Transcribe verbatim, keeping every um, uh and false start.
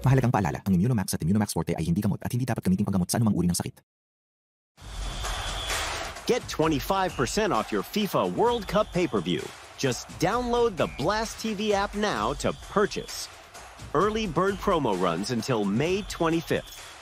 Mahalagang paalala, ang Immunomax at Immunomax Forte ay hindi gamot at hindi dapat gamitin panggamot sa anumang uri ng sakit. Get twenty-five percent off your FIFA World Cup pay-per-view. Just download the Blast T V app now to purchase. Early bird promo runs until May twenty-fifth.